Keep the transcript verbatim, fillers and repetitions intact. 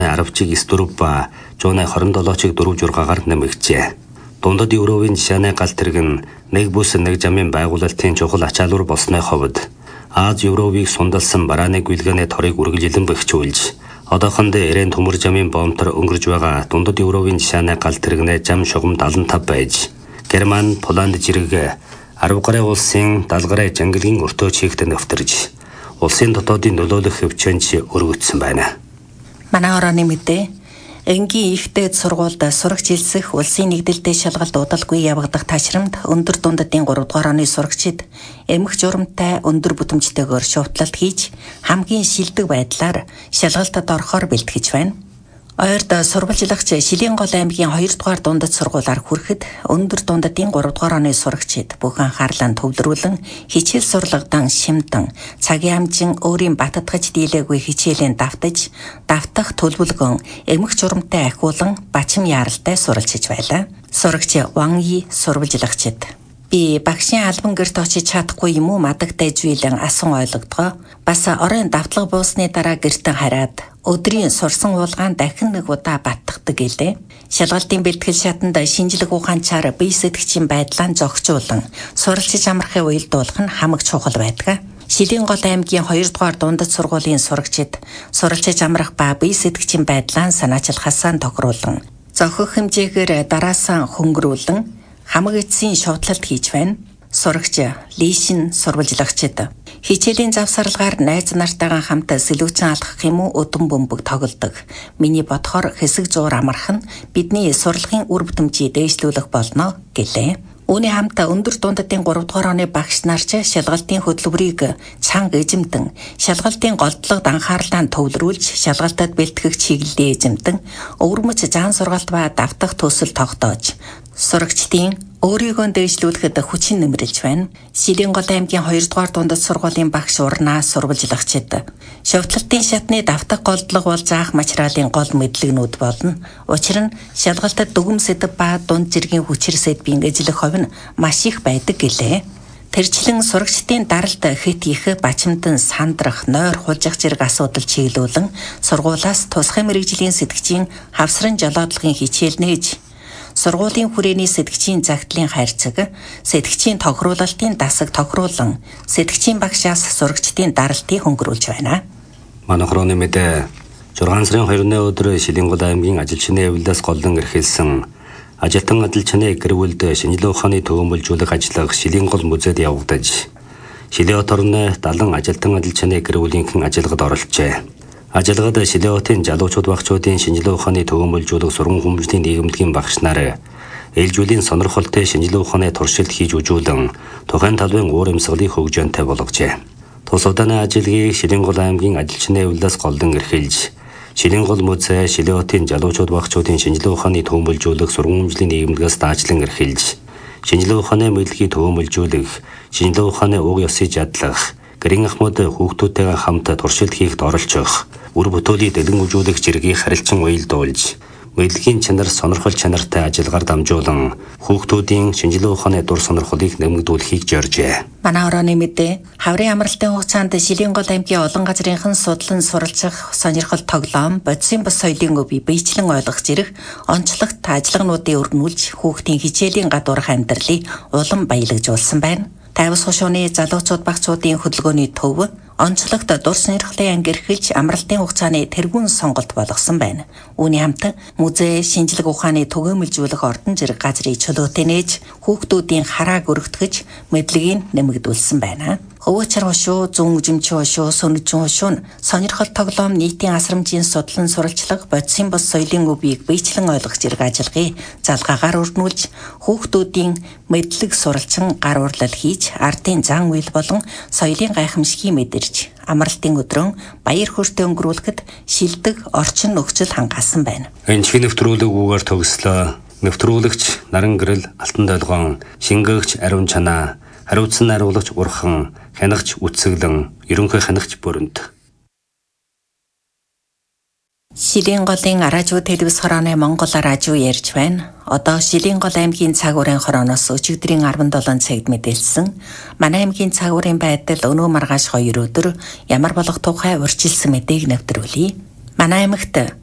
аравчиг эсдүрв ба жууны хорин долоочиг дөрөв жургаагаар нэмэгджээ. Дундад Европын жишээний гал тэрэг нь нэг бүс нэг жамын байгуулалтын чухал ачаалуур болсны хувьд Аз Европыг сундалсан барааны гүйлгээний торыг үргэлжилэн бэхжүүлж одоохондоо Ирэн төмөр жамын бомтор өнгөрж байгаа дундад Европын жишээний гал тэрэгнээ жам шугам дагалан тав байж Герман, Поланд жирэг арав гаруй улсын далгараа жангилгийн өртөө чигт нэвтэрж улсын дотоодын нөлөөлөх хөвчөнд өргөгдсөн байна. Манай орооны мэдээ энгийн ихтэй сургуульд сурагч хэлсэх улсын нэгдэлтэй шалгалт удалгүй явагдах ташрамд өндөр дундадын гурав дугаар оны сурагчид эмх журамтай өндөр бүтэмжтэйгээр шувтлалт хийж хамгийн шилдэг байдлаар шалгалтад орохоор бэлтгэж байна. Ойрд сурвалжлагч Шилийн гол аймгийн хоёр дугаар дундад сургуулиар хүрэхэд өндөр дундадын гурав дугаар оны сурагчид бүх анхаарлаа төвлөрүүлэн хичээл сурлагадан шимтэн цагийн амжин өөрийн баттгаж дийлээгүй хичээлийн давтаж давтах төлөвлөгөн эмх журамтай ахиулан бачим яаралтай суралцж байлаа. Сурагч Ван И сурвалжлагчид би багшийн албан гэрт очиж чадахгүй юм уу мадагтай зүйлэн асан ойлгодгоо. Бас оройн давтлага буусны дараа гэртэн хараад өдрийн сурсан уулгаан дахин нэг удаа баттгадаг гэлээ. Шалгалтын бэлтгэл шатанд шинжлэх ухаанчаар бие сэтгчийн байдлаа зохицуулан суралцж амрахын уялдуулах нь хамаг чухал байдаг. Шилийн гол аймгийн хоёр дугаар дундад сургуулийн сурагчид суралцж амрах ба бие сэтгчийн байдлаа санаачлахасаа тохируулан зохих хэмжээгээр дараасаа хөнгөрүүлэн хамаг эцсийн шуудлалт хийж байна. Сурагч Лишин сурвалжлагчид хичээлийн завсарлагаар найз нартайгаа хамт сэлүүцэн алхах юм уу өдөн бөмбөг тоглодог. Миний бодохоор хэсэг зуур амарх нь бидний сурлагын үр бүтэмжийг дээшлүүлэх болно гэлээ. Үүний хамт өндөр дундадын гурав дугаар оны багш нар ч шалгалтын хөтөлбөрийг чанга эзэмтэн, шалгалтын голдлогод анхаарлаа төвлөрүүлж, шалгалтад бэлтгэх чиглэлээ эзэмтэн, өвөрмөц заан сургалт ба давтах төсөл тогтоож, сурагчдын өөрийгөө дээшлүүлэхэд хүчин нэмэрлэж байна. Шилийн гол аймгийн хоёр дугаар дундад сургуулийн багш урнаа сурвалжлагчид шовтлалтын шатны давтах голдлого бол заах материалын гол мэдлэгнүүд болно. Учир нь шалгалтад дүгм сэдэв ба дунд зэргийн хүчээр сэдвийн ажиллах хувь нь маш их байдаг гэлээ. Тэрчлэн сурагчдын даралт хэд их бачимдан сандрах, нойр хулжих зэрэг асуудал чиглүүлэн сургуулиас тусгай мэргэжлийн сэтгчийн хавсран жолоодлогын хичээл нээж сургуулийн хүрээний сэтгчийн загтлын хайрцаг, сэтгчийн тохируулалтын дасаг тохируулан, сэтгчийн багшаас сурагчдын даралтыг хөнгөрүүлж байна. Манай хорооны мэдээ зургаан сарын хоёрны өдөр Шилийн гол аймгийн ажилчны явлаас голлон эрхэлсэн ажилтан ажилчны гэр бүлд шинжилгээ ухааны төгөөмөлжүүлэх ажиллагаа Шилийн гол музейд явагдаж, Шилийн хот орны далан ажилтан ажилчны гэр бүлийнхэн ажиллагад оролцжээ. Ажиллагад Шилийн хотын залуучууд багчуудын шинжилгээ ухааны төгөөмөлжүүлэх сургууль хүмүүжлийн нийгэмдгийн багш нар ээлжүүлийн сонирхолтой шинжилгээ ухааны туршилт хийж үзүүлэн тухайн талбайн уур амьсгалыг хөгжөөнтэй болгожээ. Тус удааны ажиллагийг Шилийн гол аймгийн ажилчны явлаас голлон эрхэлж, Шилийн гол музей Шилийн хотын залуучууд багчуудын шинжилгээ ухааны төгөөмөлжүүлэх сургууль хүмүүжлийн нийгэмдгээс даажлан эрхэлж, шинжилгээ ухааны мэдлэгийг төгөөмөлжүүлэх, шинжилгээ ухааны уг ёсыг задлах, гэрийн ахмад хүүхдүүдтэйгээ хамт туршилт хийхэд оролцох, үр бүтээлийг дэлгэн үзүүлэх зэргийг харилцан уялдуулж, мэдлэгийн чанар сонирхол чанартай ажиллагаар дамжуулан хүүхдүүдийн шинжилгээ ухааны дур сонирхлыг нэмэгдүүлэхийг зоржээ. Манай орооны мэдээ хаврын амралтын хугацаанд Шилийн гол аймгийн олон газрынхан судлан суралцах сонирхол тоглоом, бодисын бус соёлын өвийг биечлэн ойлгох зэрэг онцлогт ажиллагаануудыг өргөнүүлж хүүхдийн хичээлийн гадуурх амьдралыг улам баялагжуулсан байна. Тайвас хошууны залуучууд багцуудын хөдөлгөөний төв онцлогт дур сонирхлын анги эрхэлж амралтын хугацааны тэргүүн сонголт болгосон байна. Үүний хамт музей шинжлэх ухааны төгөөмөлжүүлэх ордон зэрэг газрыг чөлөөтэй нээж хүүхдүүдийн харааг өргөтгөж мэдлэгийг нэмэгдүүлсэн байна. Хөвөөчр хошуу, зүүн үжимчин хошуу, сөнөжин хошуу нь сонирхол тоглоом, нийтийн асрамжийн судлан суралцлага, бодисын бус соёлын өвийг биечлэн ойлгох зэрэг ажиллагааг залгаагаар өрнүүлж хүүхдүүдийн мэдлэг суралцсан гар урлал хийж ардын зан үйл болон соёлын гайхамшигыг мэдэрч амралтын өдрөө баяр хөөртэй өнгөрүүлэхэд шилдэг орчин нөхцөл хангасан байна. Энэ чин нэвтрүүлэг үгээр төгслөө. Нэвтрүүлэгч Наран Гэрэл, Алтан Долгоон, шингээгч Ариун Чанаа, хариуцсан найруулагч Урхан, хянагч Үтсэглэн, ерөнхий хянагч Бүрэнт. Шилийн голын радио телевиз хорооны Монгол радио ярьж байна. Одоо Шилийн гол аймгийн цагуурын хорооноос өчигдрийн арван долоон цагт мэдээлсэн. Манай аймгийн цагуурын байдал өнөө маргааш хоёр өдөр ямар болох тухай урьдчилсан мэдээг нэвтрүүлье. Манай аймагт